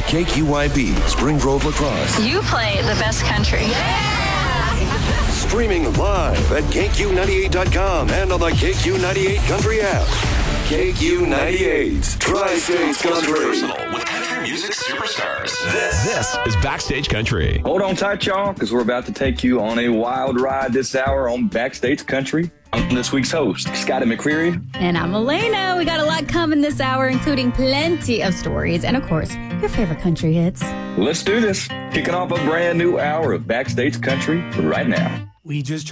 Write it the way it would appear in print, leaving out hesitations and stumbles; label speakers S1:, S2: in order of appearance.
S1: KQYB, Spring Grove, La Crosse.
S2: You play the best country.
S1: Streaming live at KQ98.com and on the KQ98 Country app. KQ98, Tri-States Country.
S3: Personal with country music superstars. This is Backstage Country.
S4: Hold on tight, y'all, because we're about to take you on a wild ride this hour on Backstage Country. I'm this week's host, Scotty McCreery.
S5: And I'm Elena. We got a lot coming this hour, including plenty of stories and, of course, your favorite country hits.
S4: Let's do this. Kicking off a brand new hour of Backstage Country right now.
S6: We just